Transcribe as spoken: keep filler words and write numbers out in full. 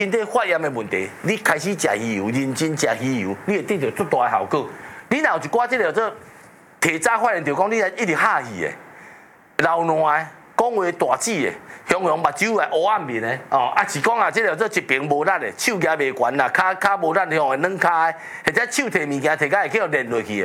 身体发炎的问题，你开始食鱼油，认真食鱼油，你会得到足大的效果。你若有一寡即个做提早发现，就讲你一直哈气的、流烂的、讲话大舌的、形容目睭的、黑暗面的，哦，啊是讲啊，即个做一边无力的，手举袂悬啦，骹骹无力，向会软骹的，或者手摕物件摕甲会去互连落去的。